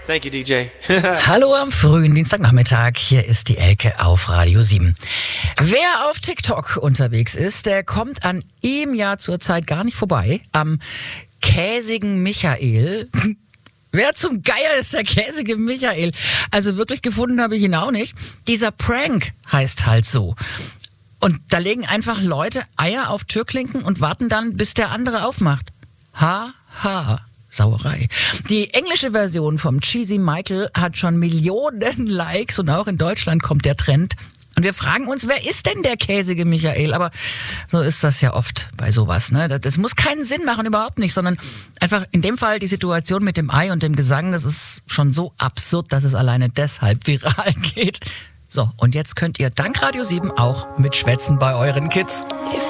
Thank you, DJ. Hallo am frühen Dienstagnachmittag, hier ist die Elke auf Radio 7. Wer auf TikTok unterwegs ist, der kommt an ihm ja zurzeit gar nicht vorbei. Am käsigen Michael. Wer zum Geier ist der käsige Michael? Also wirklich gefunden habe ich ihn auch nicht. Dieser Prank heißt halt so. Und da legen einfach Leute Eier auf Türklinken und warten dann, bis der andere aufmacht. Ha, ha. Sauerei. Die englische Version vom Cheesy Michael hat schon Millionen Likes und auch in Deutschland kommt der Trend. Und wir fragen uns, wer ist denn der käsige Michael? Aber so ist das ja oft bei sowas, ne? Das muss keinen Sinn machen, überhaupt nicht, sondern einfach in dem Fall die Situation mit dem Ei und dem Gesang, das ist schon so absurd, dass es alleine deshalb viral geht. So, und jetzt könnt ihr dank Radio 7 auch mitschwätzen bei euren Kids.